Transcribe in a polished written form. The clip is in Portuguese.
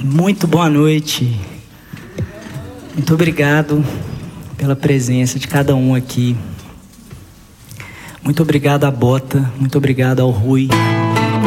Muito boa noite. Muito obrigado pela presença de cada um aqui. Muito obrigado à Bota, muito obrigado ao Rui,